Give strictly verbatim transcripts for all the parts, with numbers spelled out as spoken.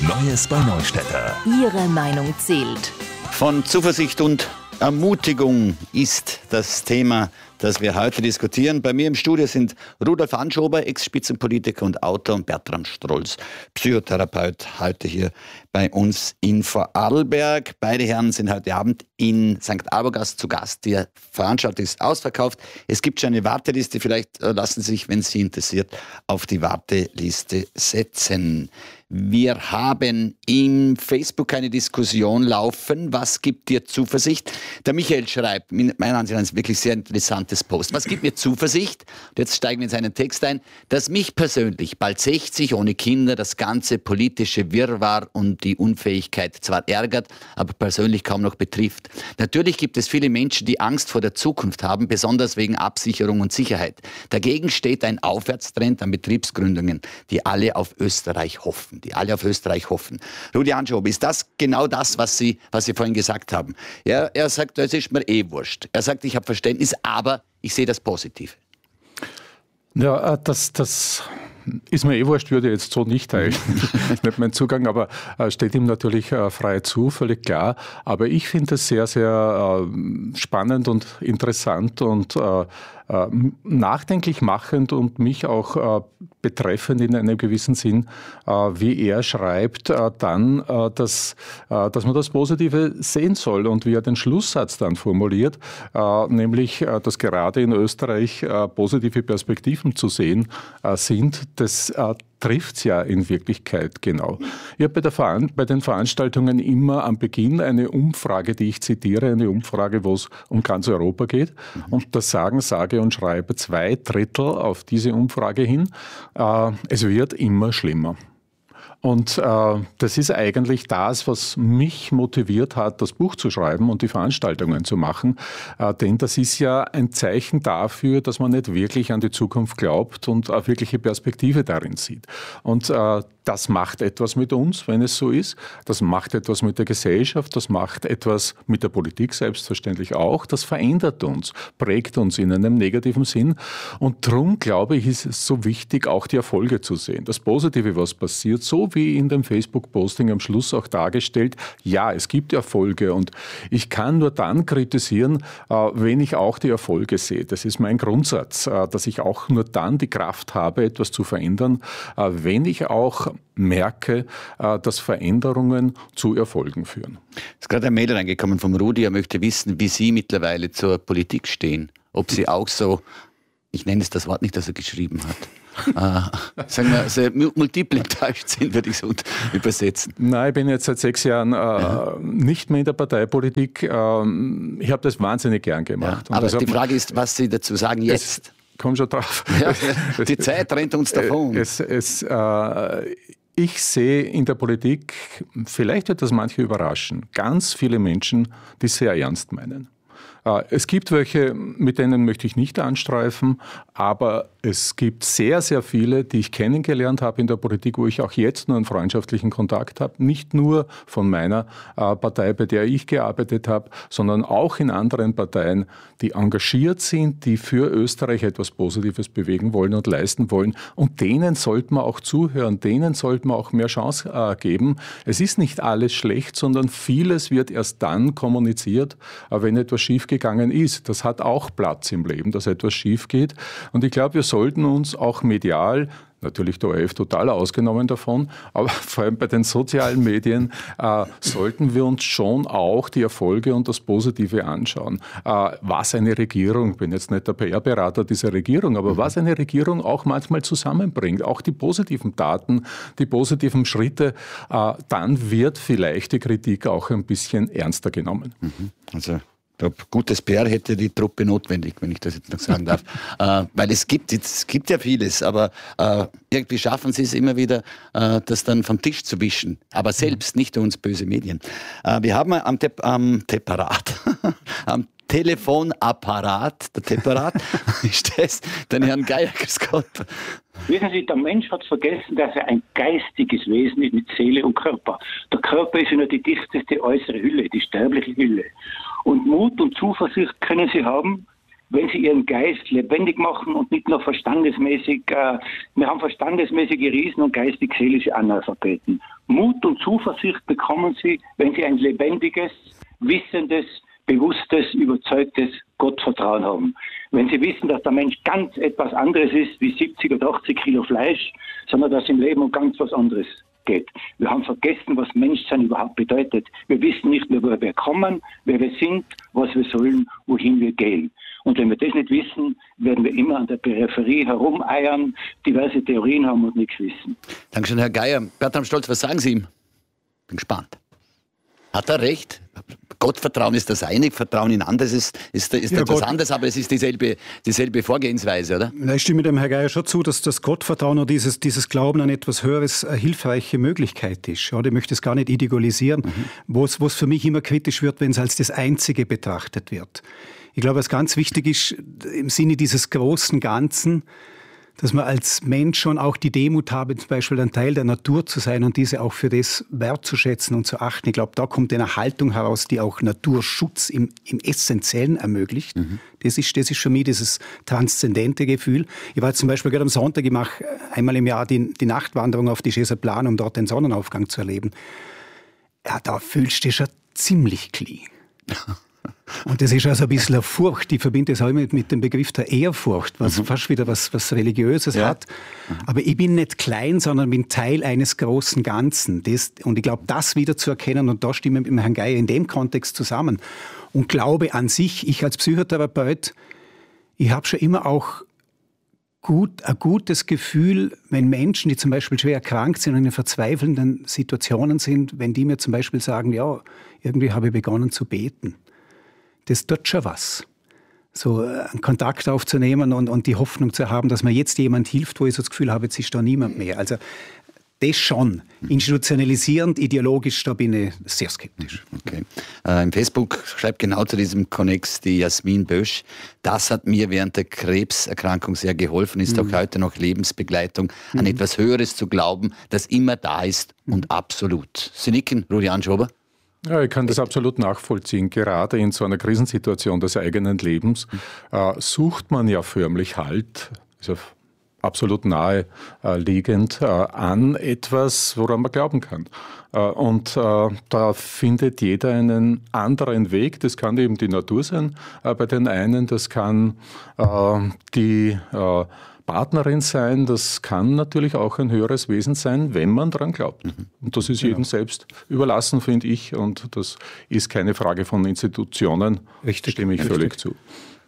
Neues bei Neustädter. Ihre Meinung zählt. Von Zuversicht und Ermutigung ist das Thema, das wir heute diskutieren. Bei mir im Studio sind Rudolf Anschober, Ex-Spitzenpolitiker und Autor, und Bertram Strolz, Psychotherapeut, heute hier bei uns in Vorarlberg. Beide Herren sind heute Abend in Sankt Arbogast zu Gast. Die Veranstaltung ist ausverkauft. Es gibt schon eine Warteliste. Vielleicht lassen Sie sich, wenn Sie interessiert, auf die Warteliste setzen. Wir haben im Facebook eine Diskussion laufen. Was gibt dir Zuversicht? Der Michael schreibt, meiner Ansicht nach ist ein wirklich sehr interessantes Post. Was gibt mir Zuversicht? Und jetzt steigen wir in seinen Text ein. Dass mich persönlich, bald sechzig, ohne Kinder, das ganze politische Wirrwarr und die Unfähigkeit zwar ärgert, aber persönlich kaum noch betrifft. Natürlich gibt es viele Menschen, die Angst vor der Zukunft haben, besonders wegen Absicherung und Sicherheit. Dagegen steht ein Aufwärtstrend an Betriebsgründungen, die alle auf Österreich hoffen. die alle auf Österreich hoffen. Rudi Anschober, ist das genau das, was Sie, was Sie vorhin gesagt haben? Er, er sagt, es ist mir eh wurscht. Er sagt, ich habe Verständnis, aber ich sehe das Positive. Ja, das, das ist mir eh wurscht, würde ich jetzt so nicht teilen. Das ist nicht mein Zugang, aber äh, steht ihm natürlich äh, frei zu, völlig klar. Aber ich finde es sehr, sehr äh, spannend und interessant und äh, äh, nachdenklich machend und mich auch äh, betreffend in einem gewissen Sinn, äh, wie er schreibt, äh, dann, äh, dass, äh, dass man das Positive sehen soll und wie er den Schlusssatz dann formuliert, äh, nämlich, äh, dass gerade in Österreich äh, positive Perspektiven zu sehen äh, sind. Das äh, trifft es ja in Wirklichkeit genau. Ich habe bei, der Veran- bei den Veranstaltungen immer am Beginn eine Umfrage, die ich zitiere, eine Umfrage, wo es um ganz Europa geht. Mhm. Und da sagen, sage und schreibe zwei Drittel auf diese Umfrage hin, äh, es wird immer schlimmer. Und äh, das ist eigentlich das, was mich motiviert hat, das Buch zu schreiben und die Veranstaltungen zu machen. Äh, denn das ist ja ein Zeichen dafür, dass man nicht wirklich an die Zukunft glaubt und eine wirkliche Perspektive darin sieht. Und äh, das macht etwas mit uns, wenn es so ist. Das macht etwas mit der Gesellschaft, das macht etwas mit der Politik selbstverständlich auch. Das verändert uns, prägt uns in einem negativen Sinn. Und darum, glaube ich, ist es so wichtig, auch die Erfolge zu sehen. Das Positive, was passiert, so wie in dem Facebook-Posting am Schluss auch dargestellt, ja, es gibt Erfolge und ich kann nur dann kritisieren, wenn ich auch die Erfolge sehe. Das ist mein Grundsatz, dass ich auch nur dann die Kraft habe, etwas zu verändern, wenn ich auch merke, dass Veränderungen zu Erfolgen führen. Es ist gerade ein Mail reingekommen vom Rudi, er möchte wissen, wie Sie mittlerweile zur Politik stehen. Ob Sie auch so, ich nenne es das Wort nicht, das er geschrieben hat, äh, sagen wir, also multiple enttäuscht sind, würde ich so übersetzen. Nein, ich bin jetzt seit sechs Jahren äh, ja. nicht mehr in der Parteipolitik. Ähm, ich habe das wahnsinnig gern gemacht. Ja, aber Und die Frage ist, was Sie dazu sagen jetzt. Komm schon drauf. Ja, die Zeit rennt uns davon. Es, es, äh, ich sehe in der Politik, vielleicht wird das manche überraschen, ganz viele Menschen, die es sehr ernst meinen. Es gibt welche, mit denen möchte ich nicht anstreifen, aber es gibt sehr, sehr viele, die ich kennengelernt habe in der Politik, wo ich auch jetzt nur einen freundschaftlichen Kontakt habe. Nicht nur von meiner äh, Partei, bei der ich gearbeitet habe, sondern auch in anderen Parteien, die engagiert sind, die für Österreich etwas Positives bewegen wollen und leisten wollen. Und denen sollte man auch zuhören, denen sollte man auch mehr Chance äh, geben. Es ist nicht alles schlecht, sondern vieles wird erst dann kommuniziert, äh, wenn etwas schiefgegangen ist. Das hat auch Platz im Leben, dass etwas schief geht. Und ich glaube, wir sollten uns auch medial, natürlich der O R F total ausgenommen davon, aber vor allem bei den sozialen Medien äh, sollten wir uns schon auch die Erfolge und das Positive anschauen. Äh, was eine Regierung, ich bin jetzt nicht der P R-Berater dieser Regierung, aber was eine Regierung auch manchmal zusammenbringt, auch die positiven Taten, die positiven Schritte, äh, dann wird vielleicht die Kritik auch ein bisschen ernster genommen. Mhm. Also ich glaube, gutes P R hätte die Truppe notwendig, wenn ich das jetzt noch sagen darf. äh, weil es gibt, es gibt ja vieles, aber äh, irgendwie schaffen sie es immer wieder, äh, das dann vom Tisch zu wischen. Aber selbst, nicht uns böse Medien. Äh, wir haben am, Te- am Teparat, am Telefonapparat, der Teparat, ist das, den Herrn Geier, grüß Gott. Wissen Sie, der Mensch hat vergessen, dass er ein geistiges Wesen ist mit Seele und Körper. Der Körper ist ja nur die dichteste äußere Hülle, die sterbliche Hülle. Und Mut und Zuversicht können Sie haben, wenn sie ihren Geist lebendig machen und nicht nur verstandesmäßig, äh, wir haben verstandesmäßige Riesen und geistig-seelische Analphabeten. Mut und Zuversicht bekommen sie, wenn sie ein lebendiges, wissendes, bewusstes, überzeugtes Gottvertrauen haben. Wenn sie wissen, dass der Mensch ganz etwas anderes ist wie siebzig oder achtzig Kilo Fleisch, sondern dass im Leben um ganz was anderes geht. Wir haben vergessen, was Menschsein überhaupt bedeutet. Wir wissen nicht mehr, woher wir kommen, wer wir sind, was wir sollen, wohin wir gehen. Und wenn wir das nicht wissen, werden wir immer an der Peripherie herumeiern, diverse Theorien haben und nichts wissen. Dankeschön, Herr Geier. Bertram Strolz, was sagen Sie ihm? Bin gespannt. Hat er recht? Gottvertrauen ist das eine, Vertrauen in anderes ist, ist, ist ja, etwas Gott. anderes, aber es ist dieselbe, dieselbe Vorgehensweise, oder? Ja, ich stimme dem Herrn Geier schon zu, dass das Gottvertrauen oder dieses, dieses Glauben an etwas Höheres eine hilfreiche Möglichkeit ist. Ja, ich möchte es gar nicht idealisieren, mhm. wo es für mich immer kritisch wird, wenn es als das Einzige betrachtet wird. Ich glaube, was ganz wichtig ist, im Sinne dieses großen Ganzen, dass man als Mensch schon auch die Demut habe, zum Beispiel ein Teil der Natur zu sein und diese auch für das wertzuschätzen und zu achten. Ich glaube, da kommt eine Haltung heraus, die auch Naturschutz im, im Essentiellen ermöglicht. Mhm. Das ist, das ist für mich dieses transzendente Gefühl. Ich war zum Beispiel gerade am Sonntag, ich mache einmal im Jahr die, die Nachtwanderung auf die Scheser Plan, um dort den Sonnenaufgang zu erleben. Ja, da fühlst du dich schon ziemlich klein. Und das ist also ein bisschen eine Furcht. Ich verbinde das auch mit, mit dem Begriff der Ehrfurcht, was mhm. fast wieder was, was Religiöses ja. hat. Mhm. Aber ich bin nicht klein, sondern bin Teil eines großen Ganzen. Das, und ich glaube, das wieder zu erkennen, und da stimme ich mit dem Herrn Geier in dem Kontext zusammen. Und Glaube an sich, ich als Psychotherapeut, ich habe schon immer auch gut, ein gutes Gefühl, wenn Menschen, die zum Beispiel schwer erkrankt sind und in verzweifelnden Situationen sind, wenn die mir zum Beispiel sagen, ja, irgendwie habe ich begonnen zu beten. Das tut schon was. So einen Kontakt aufzunehmen und, und die Hoffnung zu haben, dass mir jetzt jemand hilft, wo ich so das Gefühl habe, jetzt ist da niemand mehr. Also das schon. Institutionalisierend, ideologisch, da bin ich sehr skeptisch. Okay. Äh, Im Facebook schreibt genau zu diesem Konnex die Jasmin Bösch. Das hat mir während der Krebserkrankung sehr geholfen, ist mhm. auch heute noch Lebensbegleitung, mhm. an etwas Höheres zu glauben, das immer da ist und mhm. absolut. Sie nicken, Rudi Anschober? Ja, ich kann das absolut nachvollziehen. Gerade in so einer Krisensituation des eigenen Lebens äh, sucht man ja förmlich Halt, ist ja absolut nahe äh, liegend, äh, an etwas, woran man glauben kann. Äh, und äh, da findet jeder einen anderen Weg. Das kann eben die Natur sein äh, bei den einen, das kann äh, die äh, Partnerin sein, das kann natürlich auch ein höheres Wesen sein, wenn man daran glaubt. Mhm. Und das ist jedem genau. selbst überlassen, finde ich. Und das ist keine Frage von Institutionen. Richtig. Stimme ich Richtig. völlig zu.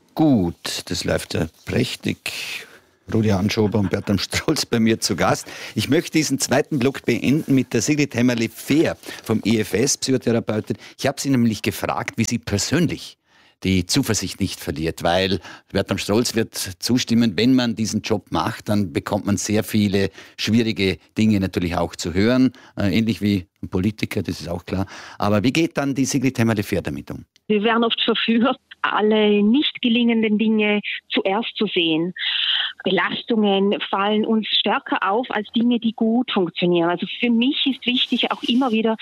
Gut, das läuft ja prächtig. Rudi Anschober und Bertram Strolz bei mir zu Gast. Ich möchte diesen zweiten Block beenden mit der Sigrid Hämmerle-Fehr vom I F S, Psychotherapeutin. Ich habe sie nämlich gefragt, wie sie persönlich die Zuversicht nicht verliert, weil Bertram Strolz wird zustimmen, wenn man diesen Job macht, dann bekommt man sehr viele schwierige Dinge natürlich auch zu hören, äh, ähnlich wie ein Politiker, das ist auch klar. Aber wie geht dann die Sigrid Hämmerle-Fehr damit um? Wir werden oft verführt, alle nicht gelingenden Dinge zuerst zu sehen. Belastungen fallen uns stärker auf als Dinge, die gut funktionieren. Also für mich ist wichtig, auch immer wieder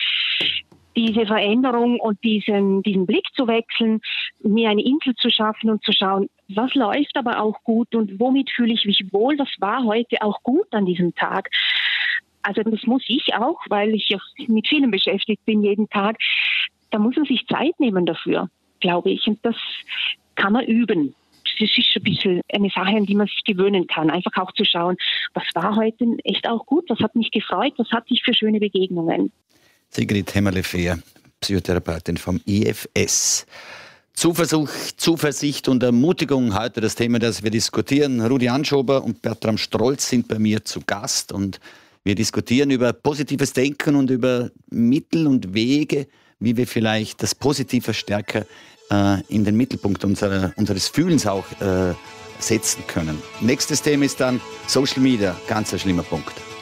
diese Veränderung und diesen, diesen Blick zu wechseln, mir eine Insel zu schaffen und zu schauen, was läuft aber auch gut und womit fühle ich mich wohl, was war heute auch gut an diesem Tag. Also das muss ich auch, weil ich auch mit vielen beschäftigt bin jeden Tag. Da muss man sich Zeit nehmen dafür, glaube ich. Und das kann man üben. Das ist ein bisschen eine Sache, an die man sich gewöhnen kann. Einfach auch zu schauen, was war heute echt auch gut, was hat mich gefreut, was hatte ich für schöne Begegnungen. Sigrid Hämmerle-Fehr, Psychotherapeutin vom I F S. Zuversicht, Zuversicht und Ermutigung, heute das Thema, das wir diskutieren. Rudi Anschober und Bertram Strolz sind bei mir zu Gast und wir diskutieren über positives Denken und über Mittel und Wege, wie wir vielleicht das Positive stärker äh, in den Mittelpunkt unserer, unseres Fühlens auch äh, setzen können. Nächstes Thema ist dann Social Media, ganz ein schlimmer Punkt.